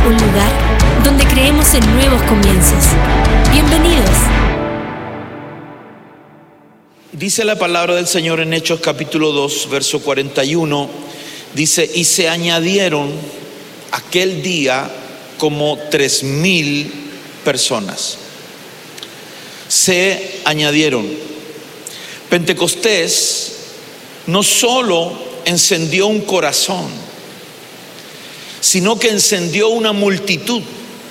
un lugar donde creemos en nuevos comienzos. Bienvenidos. Dice la palabra del Señor en Hechos capítulo 2, verso 41, dice: y se añadieron aquel día como 3,000 personas. Se añadieron. Pentecostés no solo encendió un corazón, sino que encendió una multitud.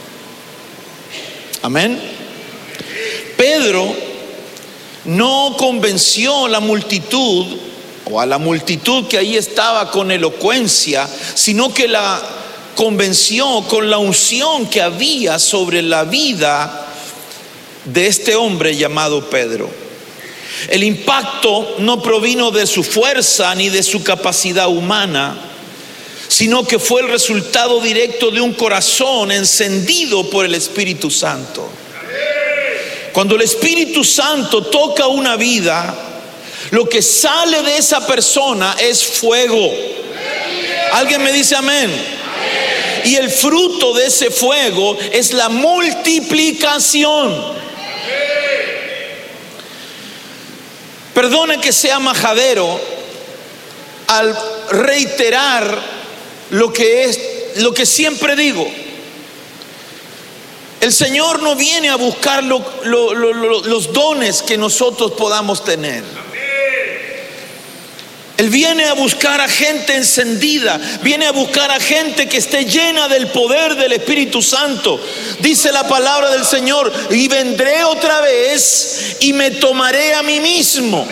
Amén. Pedro no convenció a la multitud, o a la multitud que ahí estaba con elocuencia, sino que la convenció con la unción que había sobre la vida de este hombre llamado Pedro. El impacto no provino de su fuerza ni de su capacidad humana, sino que fue el resultado directo de un corazón encendido por el Espíritu Santo. Cuando el Espíritu Santo toca una vida, lo que sale de esa persona es fuego. ¿Alguien me dice amén? Y el fruto de ese fuego es la multiplicación. Perdone que sea majadero al reiterar lo que siempre digo. El Señor no viene a buscar los dones que nosotros podamos tener. Él viene a buscar a gente encendida, viene a buscar a gente que esté llena del poder del Espíritu Santo. Dice la palabra del Señor: y vendré otra vez y me tomaré a mí mismo.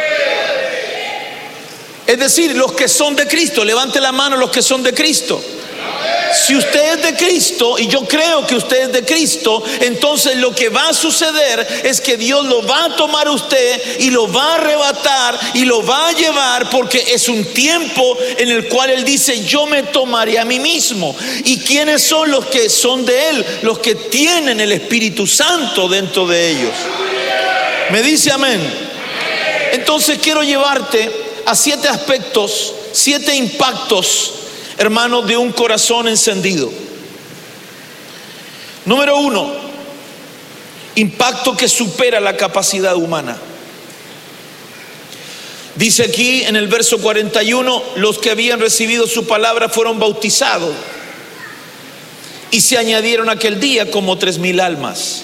Es decir, los que son de Cristo. Levante la mano los que son de Cristo. Si usted es de Cristo, y yo creo que usted es de Cristo, entonces lo que va a suceder es que Dios lo va a tomar a usted y lo va a arrebatar y lo va a llevar, porque es un tiempo en el cual Él dice: yo me tomaré a mí mismo. ¿Y quiénes son los que son de Él? Los que tienen el Espíritu Santo dentro de ellos. ¿Me dice amén? Entonces quiero llevarte a 7 aspectos, 7 impactos, hermanos, de un corazón encendido. Número 1, impacto que supera la capacidad humana. Dice aquí en el verso 41: los que habían recibido su palabra fueron bautizados, y se añadieron aquel día como 3,000 almas.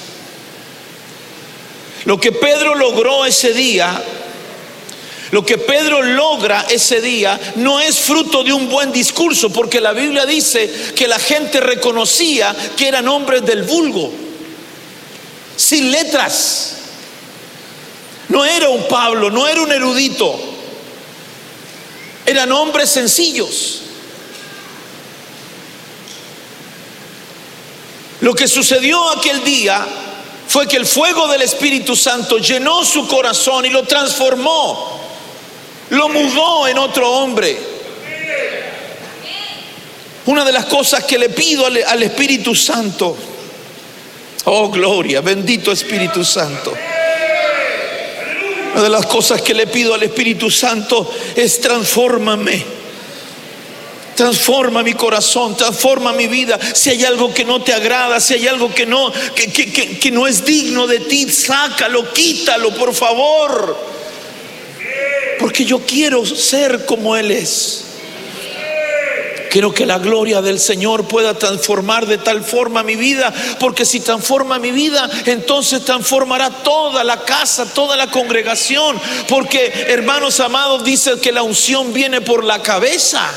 Lo que Pedro logró ese día, lo que Pedro logra ese día, no es fruto de un buen discurso, porque la Biblia dice que la gente reconocía que eran hombres del vulgo, sin letras. No era un Pablo, no era un erudito, eran hombres sencillos. Lo que sucedió aquel día fue que el fuego del Espíritu Santo llenó su corazón y lo transformó. Lo mudó en otro hombre. Una de las cosas que le pido al Espíritu Santo, oh gloria, bendito Espíritu Santo. Una de las cosas que le pido al Espíritu Santo es: transfórmame. Transforma mi corazón, transforma mi vida. Si hay algo que no te agrada, si hay algo que no es digno de ti, sácalo, quítalo, por favor. Porque yo quiero ser como Él es. Quiero que la gloria del Señor pueda transformar de tal forma mi vida, porque si transforma mi vida, entonces transformará toda la casa, toda la congregación. Porque, hermanos amados, dice que la unción viene por la cabeza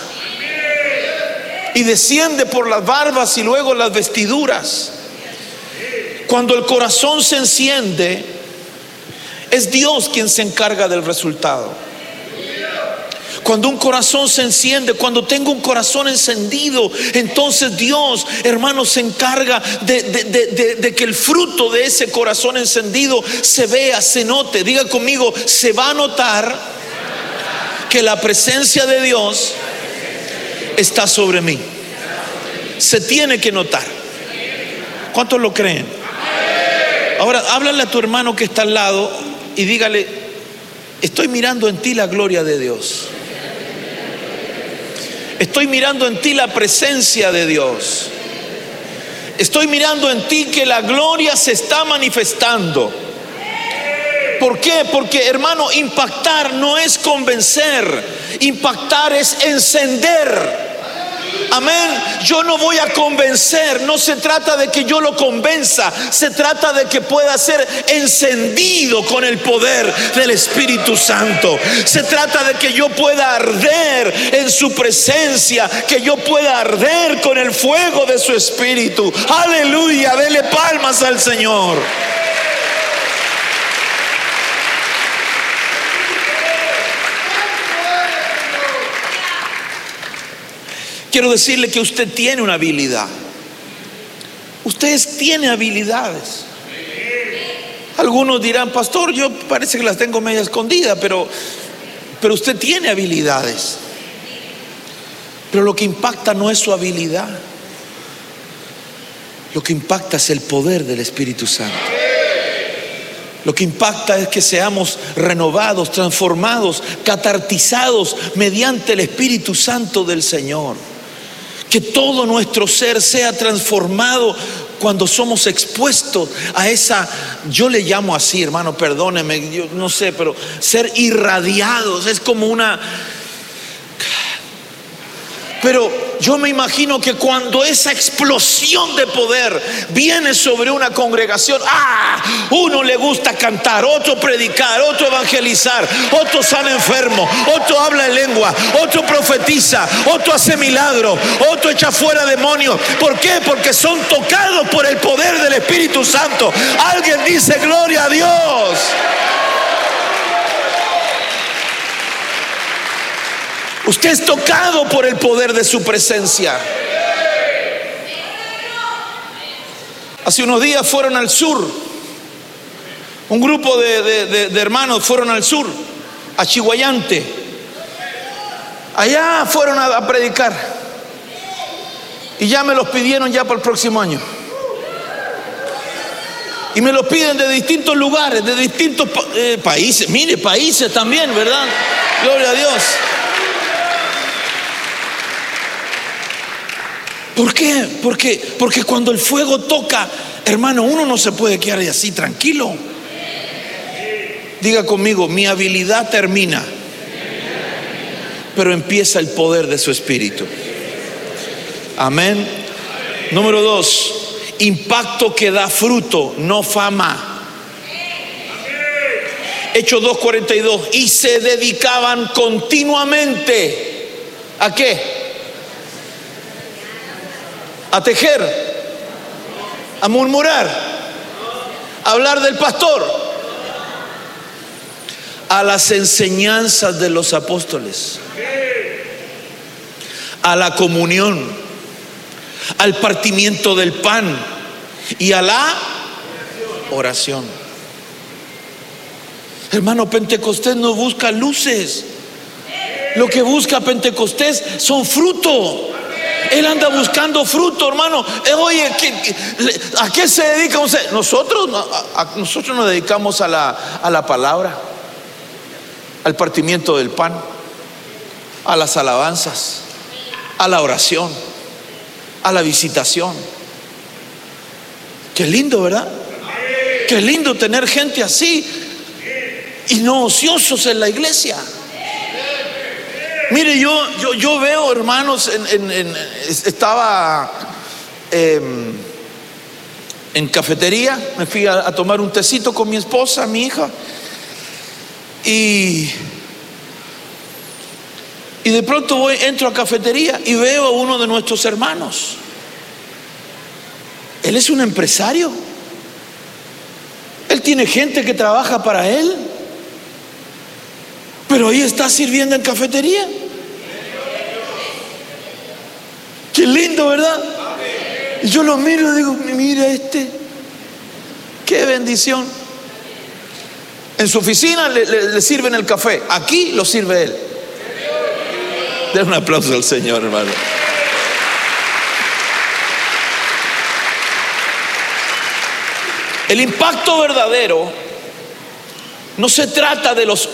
y desciende por las barbas y luego las vestiduras. Cuando el corazón se enciende, es Dios quien se encarga del resultado. Cuando un corazón se enciende, cuando tengo un corazón encendido, entonces Dios, hermanos, se encarga de que el fruto de ese corazón encendido se vea, se note. Diga conmigo: se va a notar que la presencia de Dios está sobre mí. Se tiene que notar. ¿Cuántos lo creen? Ahora háblale a tu hermano que está al lado y dígale: estoy mirando en ti la gloria de Dios. Estoy mirando en ti la presencia de Dios. Estoy mirando en ti que la gloria se está manifestando. ¿Por qué? Porque, hermano, impactar no es convencer, impactar es encender. Amén. Yo no voy a convencer, no se trata de que yo lo convenza, se trata de que pueda ser encendido con el poder del Espíritu Santo. Se trata de que yo pueda arder en su presencia, que yo pueda arder con el fuego de su Espíritu. Aleluya, dele palmas al Señor. Quiero decirle que usted tiene una habilidad. Ustedes tienen habilidades. Algunos dirán, pastor, yo parece que las tengo media escondidas, pero usted tiene habilidades. Pero lo que impacta no es su habilidad. Lo que impacta es el poder del Espíritu Santo. Lo que impacta es que seamos renovados, transformados, catartizados mediante el Espíritu Santo del Señor. Que todo nuestro ser sea transformado cuando somos expuestos a esa, yo le llamo así, hermano, perdóneme, yo no sé, pero ser irradiados es como una... Pero yo me imagino que cuando esa explosión de poder viene sobre una congregación, uno le gusta cantar, otro predicar, otro evangelizar, otro sana enfermo, otro habla en lengua, otro profetiza, otro hace milagros, otro echa fuera demonios. ¿Por qué? Porque son tocados por el poder del Espíritu Santo. Alguien dice gloria a Dios. Usted es tocado por el poder de su presencia. Hace unos días fueron al sur. Un grupo de hermanos fueron al sur, a Chihuayante. Allá fueron a predicar. Y ya me los pidieron ya para el próximo año. Y me los piden de distintos lugares, de distintos países. Mire, países también, ¿verdad? Gloria a Dios. ¿Por qué? Porque cuando el fuego toca, hermano, uno no se puede quedar así tranquilo. Diga conmigo, mi habilidad termina, pero empieza el poder de su Espíritu. Amén. Número 2, impacto que da fruto, no fama. Hechos 2:42, y se dedicaban continuamente ¿a qué? A tejer, a murmurar, a hablar del pastor, a las enseñanzas de los apóstoles, a la comunión, al partimiento del pan y a la oración. Hermano, Pentecostés no busca luces. Lo que busca Pentecostés son fruto. Él anda buscando fruto, hermano. Oye, ¿a qué se dedica usted? Nosotros nos dedicamos a la palabra, al partimiento del pan, a las alabanzas, a la oración, a la visitación. Qué lindo, ¿verdad? Qué lindo tener gente así y no ociosos en la iglesia. Mire, yo veo, hermanos, estaba en cafetería, me fui a tomar un tecito con mi esposa, mi hija, y de pronto entro a cafetería y veo a uno de nuestros hermanos. Él es un empresario. Él tiene gente que trabaja para él, pero ahí está sirviendo en cafetería. Qué lindo, ¿verdad? Y yo lo miro y digo, mira qué bendición. En su oficina le sirven el café, aquí lo sirve él. Den un aplauso al Señor, hermano. El impacto verdadero no se trata de los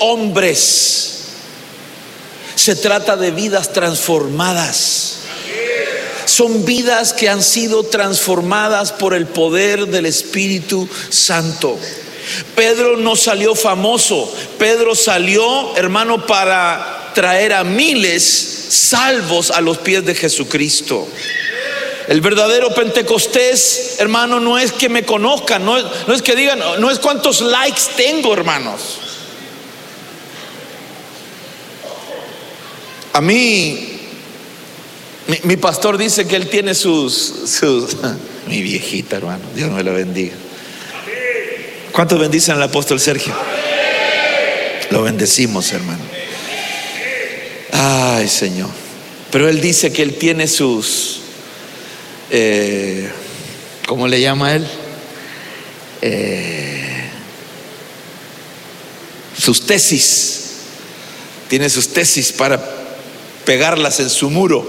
hombres, se trata de vidas transformadas. son vidas que han sido transformadas por el poder del Espíritu Santo. Pedro no salió famoso. Pedro salió, hermano, para traer a miles salvos a los pies de Jesucristo. El verdadero Pentecostés, hermano, no es que me conozcan, no es que digan, no es cuántos likes tengo, hermanos. A mí, mi pastor dice que él tiene sus mi viejita, hermano, Dios me la bendiga. ¿Cuántos bendicen al apóstol Sergio? Lo bendecimos, hermano. Ay, Señor. Pero él dice que él tiene sus ¿cómo le llama él? Sus tesis. Tiene sus tesis para pegarlas en su muro.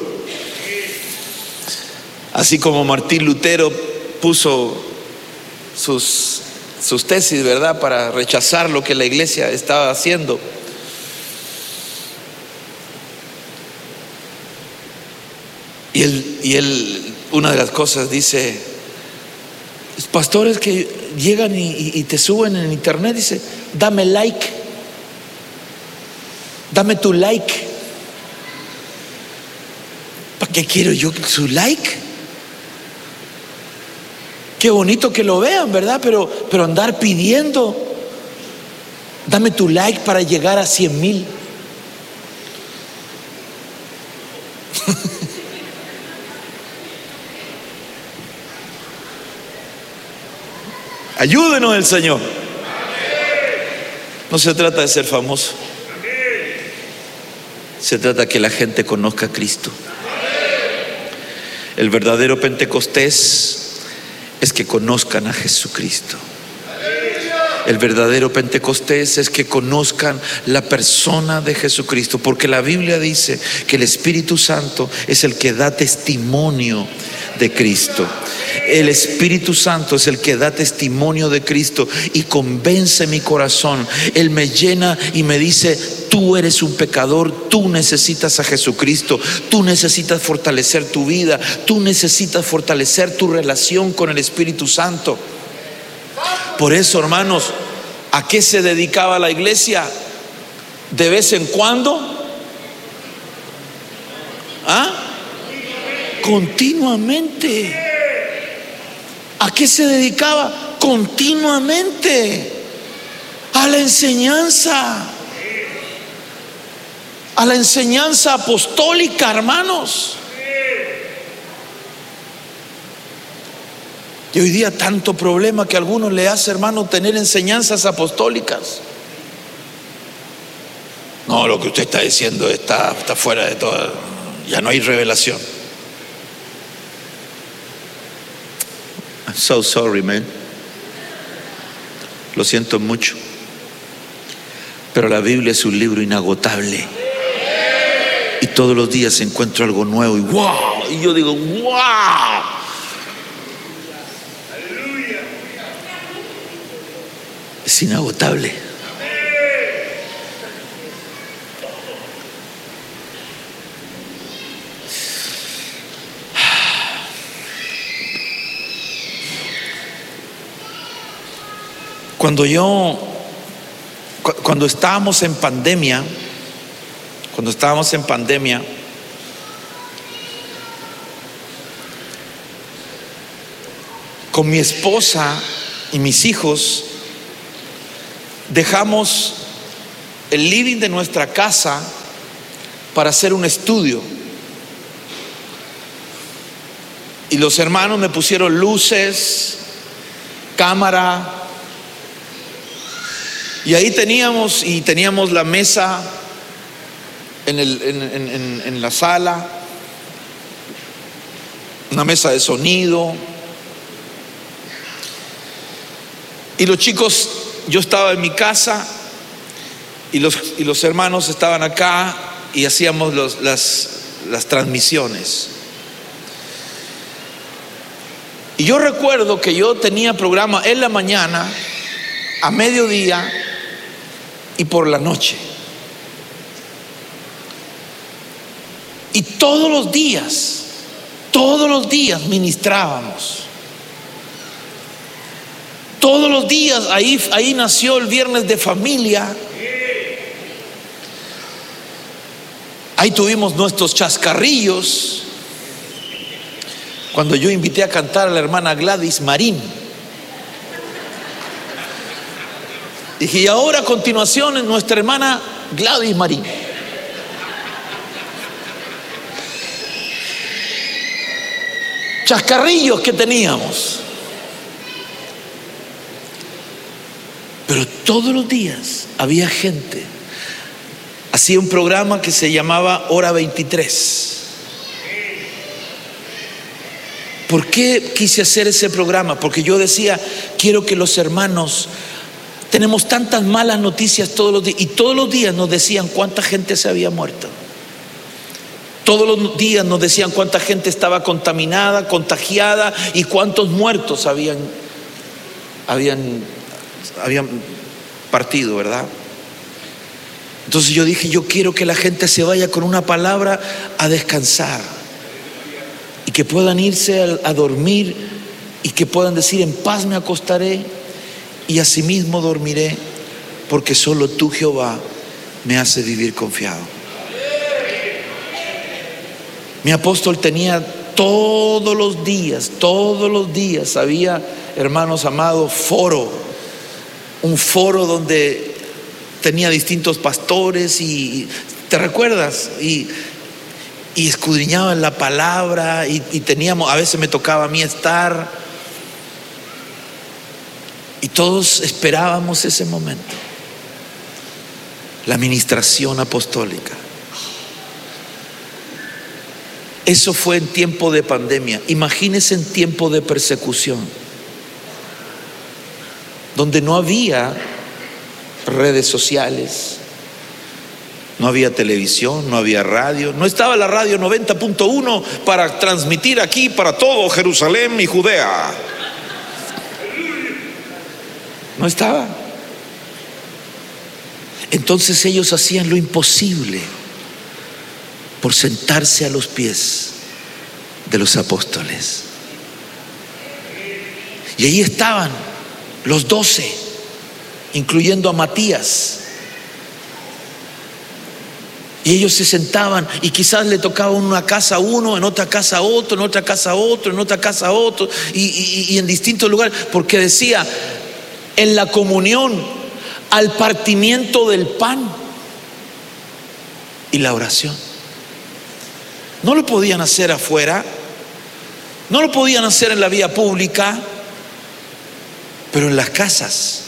Así como Martín Lutero puso sus tesis, ¿verdad? Para rechazar lo que la iglesia estaba haciendo. Y él una de las cosas dice, pastores que llegan y te suben en internet, dice, dame like, dame tu like. ¿Para qué quiero yo su like? Qué bonito que lo vean, ¿verdad? Pero andar pidiendo, dame tu like para llegar a 100,000. Ayúdenos el Señor. No se trata de ser famoso. Se trata de que la gente conozca a Cristo. El verdadero Pentecostés es que conozcan a Jesucristo. El verdadero Pentecostés es que conozcan la persona de Jesucristo, porque la Biblia dice que el Espíritu Santo es el que da testimonio de Cristo. El Espíritu Santo es el que da testimonio de Cristo y convence mi corazón. Él me llena y me dice, tú eres un pecador, tú necesitas a Jesucristo, tú necesitas fortalecer tu vida, tú necesitas fortalecer tu relación con el Espíritu Santo. Por eso, hermanos, ¿a qué se dedicaba la iglesia? De vez en cuando, continuamente. ¿A qué se dedicaba? Continuamente. A la enseñanza. A la enseñanza apostólica, hermanos. Y hoy día tanto problema que a algunos le hace, hermano, tener enseñanzas apostólicas. No, lo que usted está diciendo está fuera de todo. Ya no hay revelación. I'm so sorry, man. Lo siento mucho. Pero la Biblia es un libro inagotable. Y todos los días encuentro algo nuevo y wow. Y yo digo, wow. Es inagotable. Cuando estábamos en pandemia, con mi esposa y mis hijos, dejamos el living de nuestra casa para hacer un estudio. Y los hermanos me pusieron luces, cámara. Y ahí teníamos la mesa en la sala, una mesa de sonido. Y los chicos, yo estaba en mi casa y los hermanos estaban acá y hacíamos las transmisiones. Y yo recuerdo que yo tenía programa en la mañana, a mediodía y por la noche. Y todos los días todos los días ministrábamos. Todos los días, ahí nació el viernes de familia. Ahí tuvimos nuestros chascarrillos. Cuando yo invité a cantar a la hermana Gladys Marín, dije, y ahora a continuación es nuestra hermana Gladys Marín. Chascarrillos que teníamos. Pero todos los días había gente. Hacía un programa que se llamaba Hora 23. ¿Por qué quise hacer ese programa? Porque yo decía, quiero que los hermanos, tenemos tantas malas noticias todos los días, y todos los días nos decían cuánta gente se había muerto. Todos los días nos decían cuánta gente estaba contaminada, contagiada, y cuántos muertos habían partido, ¿verdad? Entonces yo dije, yo quiero que la gente se vaya con una palabra a descansar, y que puedan irse a dormir, y que puedan decir, en paz me acostaré y asimismo dormiré, porque solo tú, Jehová, me haces vivir confiado. Mi apóstol tenía todos los días había, hermanos amados, un foro donde tenía distintos pastores, y ¿te recuerdas? Y escudriñaban la palabra, y teníamos, a veces me tocaba a mí estar, y todos esperábamos ese momento, la ministración apostólica. Eso fue en tiempo de pandemia. Imagínense en tiempo de persecución, donde no había redes sociales, no había televisión, no había radio, no estaba la radio 90.1 para transmitir aquí para todo Jerusalén y Judea. No estaba. Entonces ellos hacían lo imposible por sentarse a los pies de los apóstoles. Y ahí estaban los 12, incluyendo a Matías. Y ellos se sentaban, y quizás le tocaba en una casa a uno, en otra casa a otro, en otra casa a otro, en otra casa a otro, y en distintos lugares, porque decía, en la comunión, al partimiento del pan y la oración. No lo podían hacer afuera, no lo podían hacer en la vía pública, pero en las casas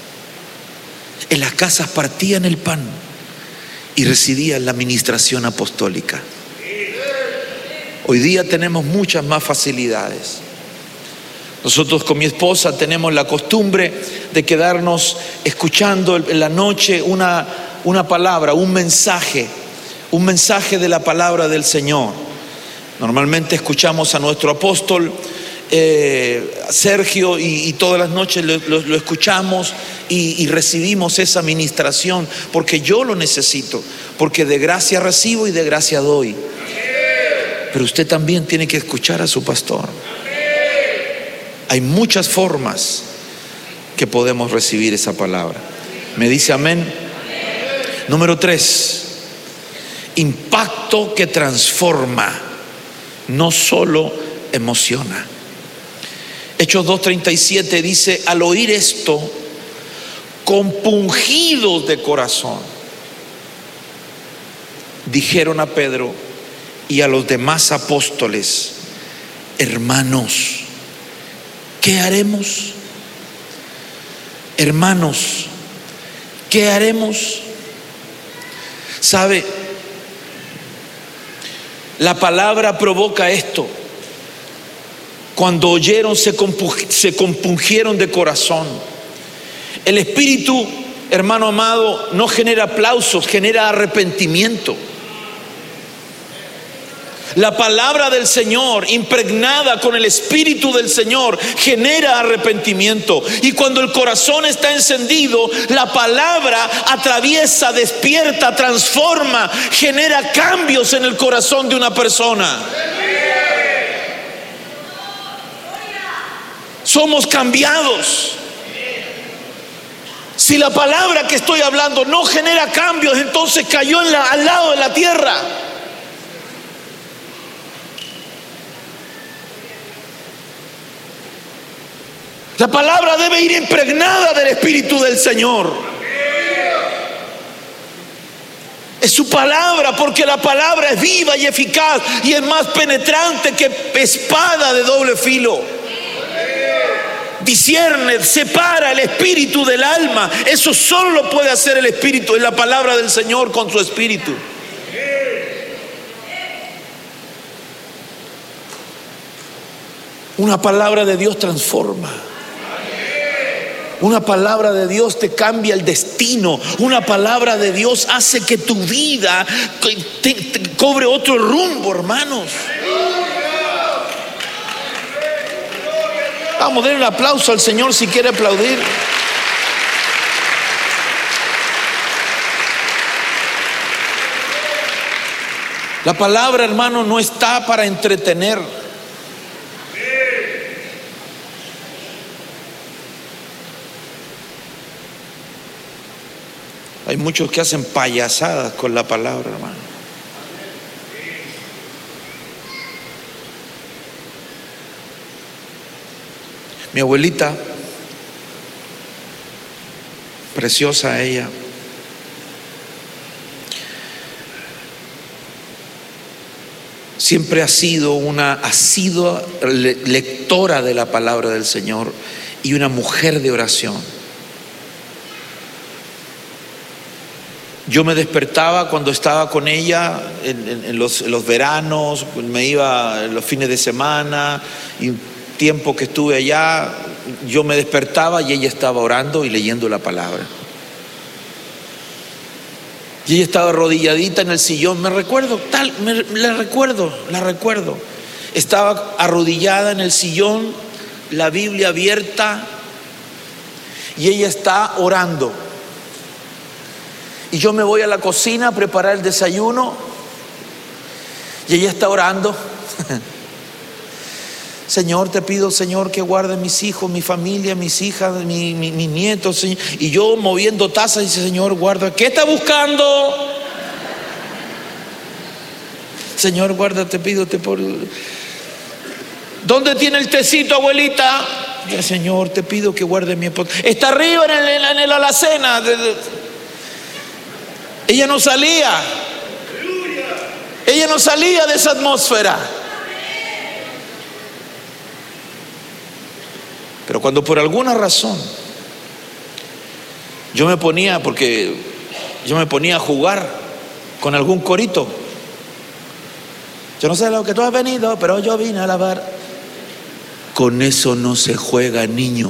partían el pan y recibían la ministración apostólica. Hoy día tenemos muchas más facilidades. Nosotros con mi esposa tenemos la costumbre de quedarnos escuchando en la noche una palabra, un mensaje de la palabra del Señor. Normalmente escuchamos a nuestro apóstol Sergio, y todas las noches lo escuchamos y recibimos esa ministración, porque yo lo necesito, porque de gracia recibo y de gracia doy. Pero usted también tiene que escuchar a su pastor. Hay muchas formas que podemos recibir esa palabra. ¿Me dice amén? Número 3, impacto que transforma, no solo emociona. Hechos 2:37 dice, al oír esto, compungidos de corazón, dijeron a Pedro y a los demás apóstoles, hermanos, ¿qué haremos? Hermanos, ¿qué haremos? ¿Sabe? La palabra provoca esto. Cuando oyeron se compungieron de corazón. El Espíritu, hermano amado, no genera aplausos, genera arrepentimiento. La palabra del Señor, impregnada con el Espíritu del Señor, genera arrepentimiento. Y cuando el corazón está encendido, la palabra atraviesa, despierta, transforma, genera cambios en el corazón de una persona. somos cambiados. Si la palabra que estoy hablando no genera cambios, entonces cayó al lado de la tierra. La palabra debe ir impregnada del Espíritu del Señor. Es su palabra, porque la palabra es viva y eficaz y es más penetrante que espada de doble filo. Discierne, separa el espíritu del alma. Eso solo lo puede hacer el Espíritu, es la palabra del Señor con su Espíritu. Una palabra de Dios transforma. Una palabra de Dios te cambia el destino. Una palabra de Dios hace que tu vida te cobre otro rumbo, hermanos. Vamos a dar un aplauso al Señor si quiere aplaudir. La palabra, hermano, no está para entretener. Hay muchos que hacen payasadas con la palabra, hermano. Mi abuelita, preciosa ella, siempre ha sido una asidua lectora de la palabra del Señor y una mujer de oración. Yo me despertaba cuando estaba con ella en los veranos, me iba en los fines de semana, y tiempo que estuve allá, yo me despertaba y ella estaba orando y leyendo la palabra. Y ella estaba arrodilladita en el sillón, la recuerdo. Estaba arrodillada en el sillón, la Biblia abierta, y ella está orando. Y yo me voy a la cocina a preparar el desayuno, y ella está orando. Señor, te pido, Señor, que guarde mis hijos, mi familia, mis hijas, mis nietos, Señor. Y yo moviendo tazas, dice, Señor, guarda. ¿Qué está buscando? Señor, guarda, te pido, ¿dónde tiene el tecito, abuelita? Ya, Señor, te pido que guarde mi esposa. Está arriba en el alacena. Ella no salía. Ella no salía de esa atmósfera. Pero cuando por alguna razón yo me ponía a jugar con algún corito. Yo no sé lo que tú has venido, pero yo vine a alabar. Con eso no se juega, niño.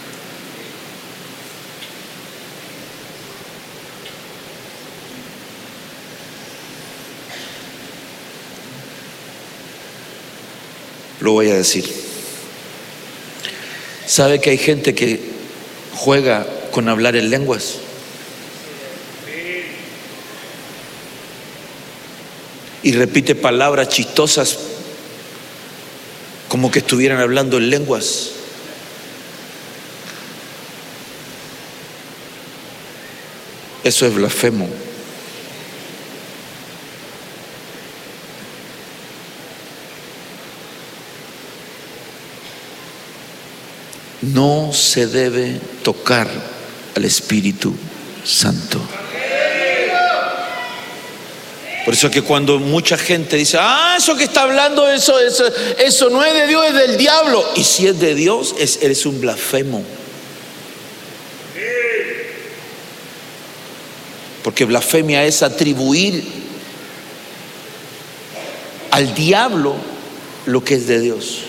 Lo voy a decir. ¿Sabe que hay gente que juega con hablar en lenguas? Y repite palabras chistosas como que estuvieran hablando en lenguas. Eso es blasfemo. No se debe tocar al Espíritu Santo. Por eso es que cuando mucha gente dice, eso que está hablando, eso no es de Dios, es del diablo. Y si es de Dios, eres un blasfemo. Porque blasfemia es atribuir al diablo lo que es de Dios.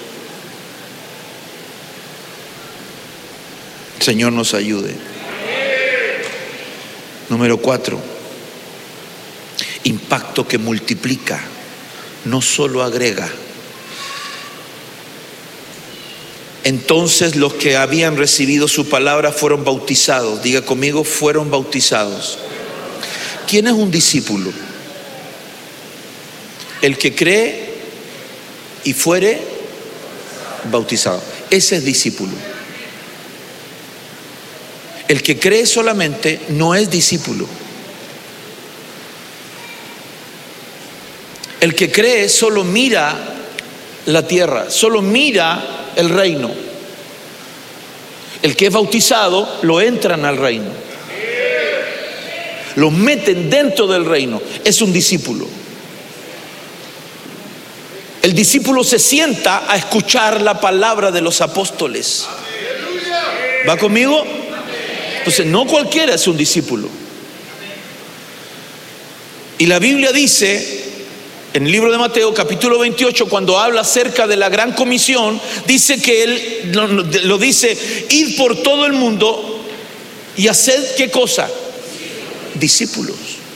El Señor nos ayude. Número 4. Impacto que multiplica, no solo agrega. Entonces los que habían recibido su palabra fueron bautizados. Diga conmigo, fueron bautizados. ¿Quién es un discípulo? El que cree y fuere bautizado. ese es discípulo. El que cree solamente no es discípulo. El que cree solo mira la tierra, solo mira el reino. El que es bautizado lo entran al reino, lo meten dentro del reino. Es un discípulo. El discípulo se sienta a escuchar la palabra de los apóstoles. ¿Va conmigo? Entonces no cualquiera es un discípulo. Y la Biblia dice en el libro de Mateo capítulo 28, cuando habla acerca de la gran comisión, dice que él lo dice: id por todo el mundo y haced ¿qué cosa? Discípulos.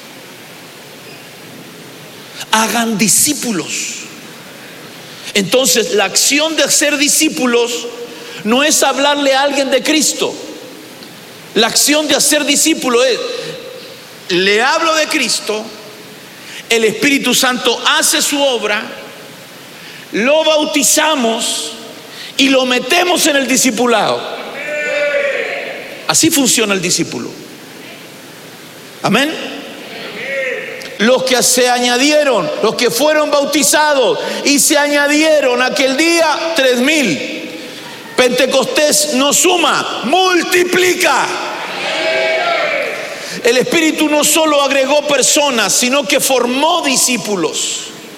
Hagan discípulos. Entonces la acción de hacer discípulos no es hablarle a alguien de Cristo. La acción de hacer discípulo es: le hablo de Cristo, el Espíritu Santo hace su obra, lo bautizamos y lo metemos en el discipulado. Así funciona el discípulo. Amén. Los que se añadieron, los que fueron bautizados y se añadieron aquel día, 3,000. Pentecostés no suma, multiplica. El Espíritu no solo agregó personas, sino que formó discípulos.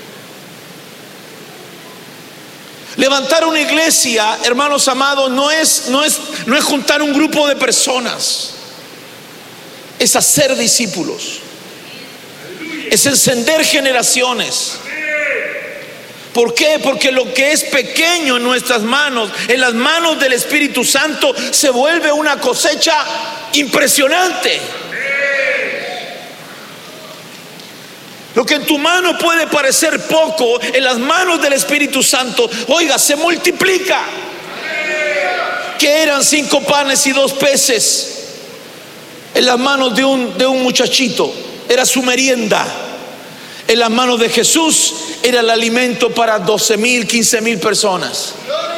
Levantar una iglesia, hermanos amados, no es juntar un grupo de personas. Es hacer discípulos. Es encender generaciones. ¿Por qué? Porque lo que es pequeño en nuestras manos, en las manos del Espíritu Santo, se vuelve una cosecha impresionante. Lo que en tu mano puede parecer poco, en las manos del Espíritu Santo, oiga, se multiplica. Que eran 5 panes y 2 peces en las manos de un muchachito, era su merienda. En las manos de Jesús era el alimento para 12,000, 15,000 personas.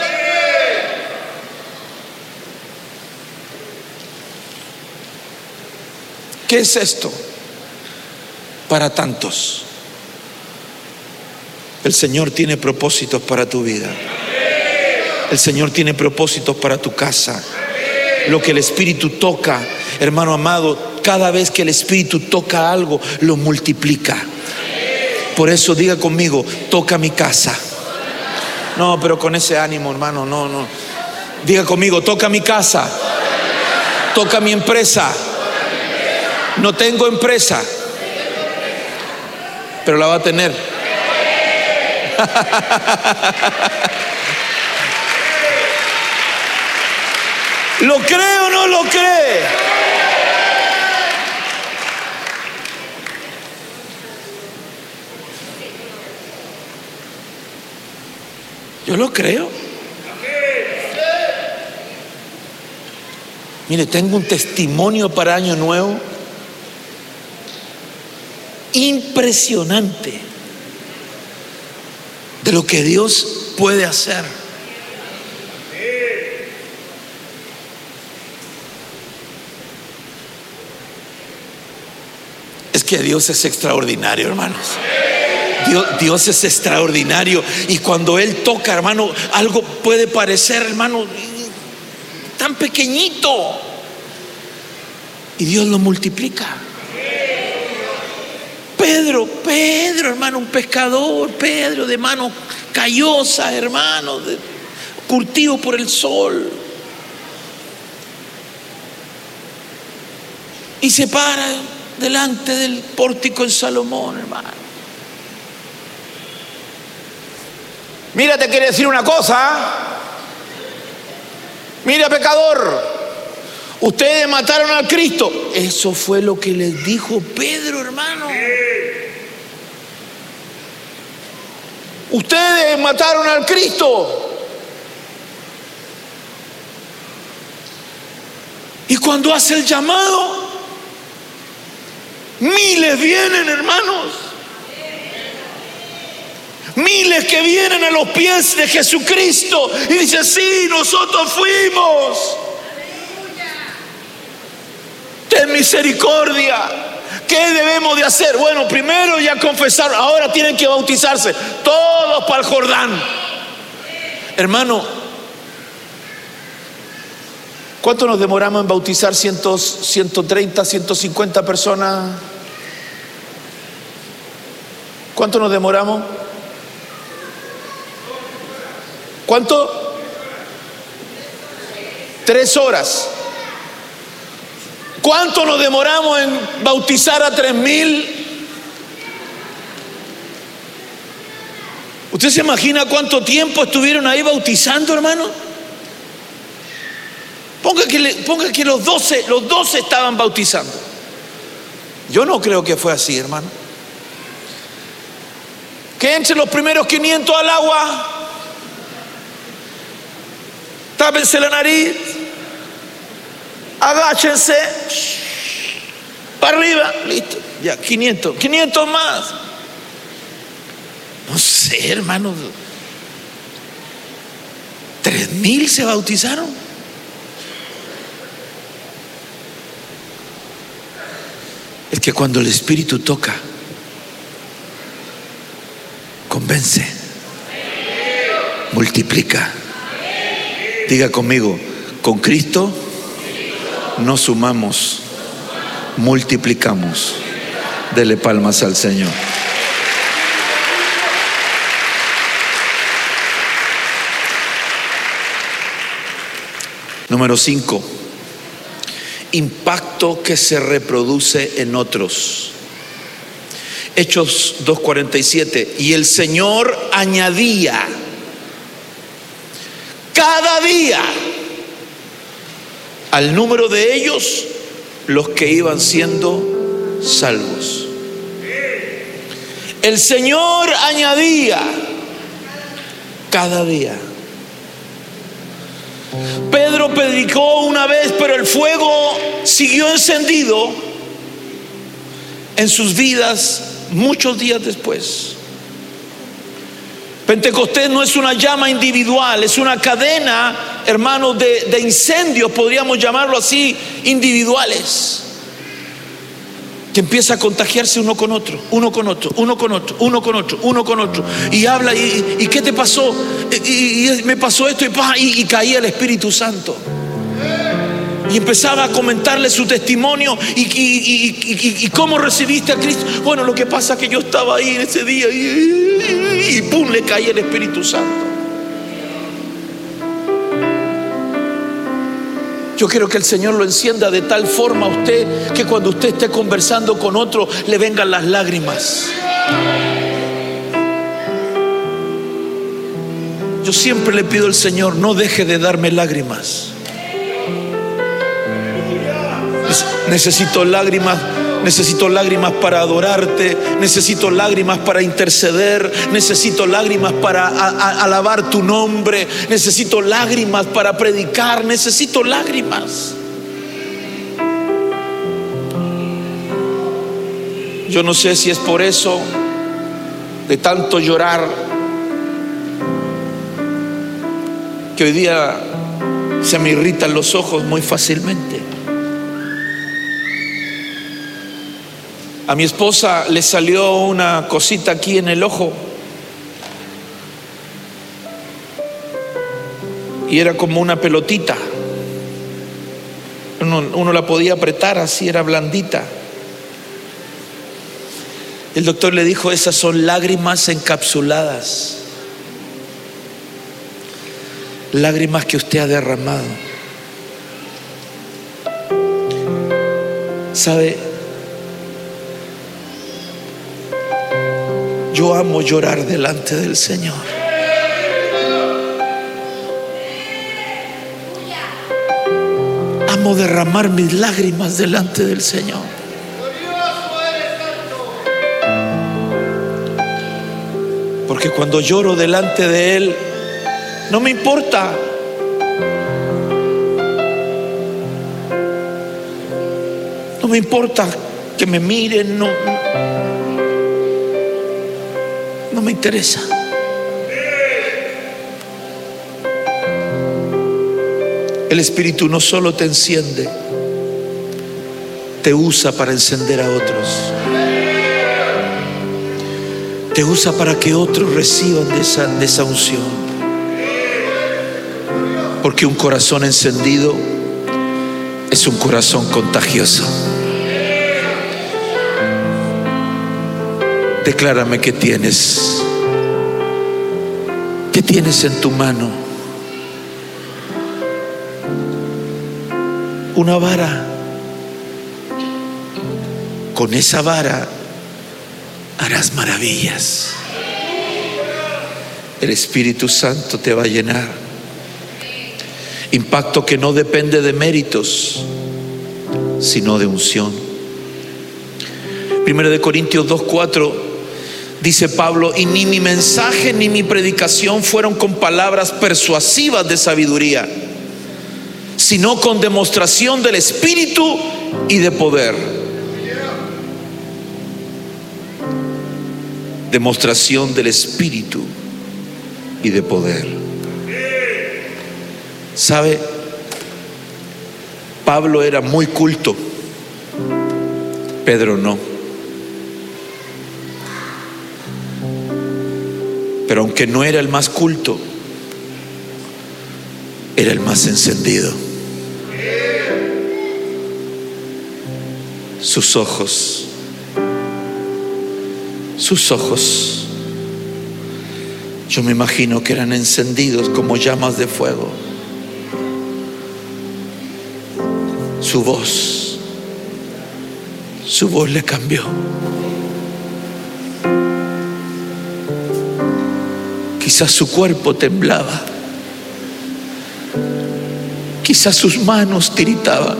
¿Qué es esto? Para tantos. El Señor tiene propósitos para tu vida. El Señor tiene propósitos para tu casa. Lo que el Espíritu toca, hermano amado, cada vez que el Espíritu toca algo, lo multiplica. Por eso diga conmigo: toca mi casa. No, pero con ese ánimo, hermano, no. Diga conmigo: toca mi casa. Toca mi empresa. No tengo empresa, pero la va a tener. ¿Lo cree o no lo cree? Yo lo creo. Mire, tengo un testimonio para Año Nuevo impresionante de lo que Dios puede hacer. Es que Dios es extraordinario, hermanos. Dios es extraordinario. Y cuando Él toca, hermano, algo puede parecer, hermano, tan pequeñito, y Dios lo multiplica. Pedro, hermano, un pescador, Pedro, de mano callosa, hermano, curtido por el sol, y se para delante del pórtico en Salomón, hermano. Mira, te quiere decir una cosa. Mira, pecador, ustedes mataron al Cristo. Eso fue lo que les dijo Pedro, hermano. Ustedes mataron al Cristo. Y cuando hace el llamado, miles vienen, hermanos. Miles que vienen a los pies de Jesucristo y dicen: sí, nosotros fuimos. Ten misericordia. ¿Qué debemos de hacer? Bueno, primero ya confesar, ahora tienen que bautizarse, todos para el Jordán. Hermano, ¿cuánto nos demoramos en bautizar? 130, 150 personas. ¿Cuánto nos demoramos? ¿Cuánto? 3 horas. ¿Cuánto nos demoramos en bautizar a 3,000? ¿Usted se imagina cuánto tiempo estuvieron ahí bautizando, hermano? Ponga que los 12 estaban bautizando. Yo no creo que fue así, hermano. Que entre los primeros 500 al agua, tápense la nariz, agáchense, para arriba, listo, ya, 500 más. No sé, hermano, 3,000 se bautizaron. Es que cuando el Espíritu toca, convence, multiplica. Diga conmigo: con Cristo no sumamos, multiplicamos. Dele palmas al Señor. Número 5. Impacto que se reproduce en otros. Hechos 2:47. Y el Señor añadía cada día al número de ellos los que iban siendo salvos. El Señor añadía cada día. Pedro predicó una vez, pero el fuego siguió encendido en sus vidas muchos días después. Pentecostés no es una llama individual, es una cadena, hermanos, de incendios, podríamos llamarlo así, individuales, que empieza a contagiarse uno con otro, uno con otro, uno con otro, uno con otro, uno con otro, y habla, y ¿qué te pasó? Y me pasó esto, y caía el Espíritu Santo. Y empezaba a comentarle su testimonio y cómo recibiste a Cristo. Bueno, lo que pasa es que yo estaba ahí en ese día y pum, le caía el Espíritu Santo. Yo quiero que el Señor lo encienda de tal forma a usted que cuando usted esté conversando con otro le vengan las lágrimas. Yo siempre le pido al Señor: no deje de darme lágrimas. Necesito lágrimas para adorarte, necesito lágrimas para interceder, necesito lágrimas para alabar tu nombre, necesito lágrimas para predicar, necesito lágrimas. Yo no sé si es por eso, de tanto llorar, que hoy día se me irritan los ojos muy fácilmente. A mi esposa le salió una cosita aquí en el ojo y era como una pelotita. Uno la podía apretar así, era blandita. El doctor le dijo: esas son lágrimas encapsuladas, lágrimas que usted ha derramado. ¿Sabe? Yo amo llorar delante del Señor. Amo derramar mis lágrimas delante del Señor. Porque cuando lloro delante de Él, no me importa. No me importa que me miren, no me interesa. El Espíritu no solo te enciende, te usa para encender a otros. Te usa para que otros reciban de esa unción. Porque un corazón encendido es un corazón contagioso. Declárame qué tienes. ¿Qué tienes en tu mano? Una vara. Con esa vara harás maravillas. El Espíritu Santo te va a llenar. Impacto que no depende de méritos, sino de unción. 1 Corintios 2:4 dice Pablo: y ni mi mensaje ni mi predicación fueron con palabras persuasivas de sabiduría, sino con demostración del Espíritu y de poder. Demostración del Espíritu y de poder. ¿Sabe? Pablo era muy culto, Pedro no. Pero aunque no era el más culto, era el más encendido. Sus ojos, yo me imagino que eran encendidos como llamas de fuego. Su voz le cambió. Quizás su cuerpo temblaba, quizás sus manos tiritaban,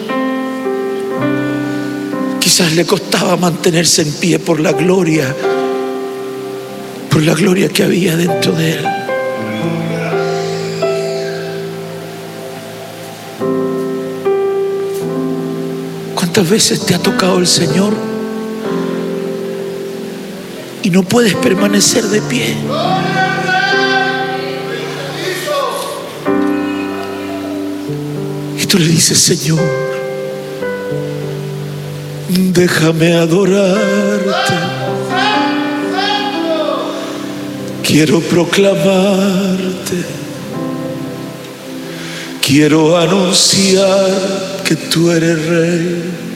quizás le costaba mantenerse en pie por la gloria que había dentro de él. ¿Cuántas veces te ha tocado el Señor y no puedes permanecer de pie? Y tú le dices: Señor, déjame adorarte, quiero proclamarte, quiero anunciar que tú eres Rey.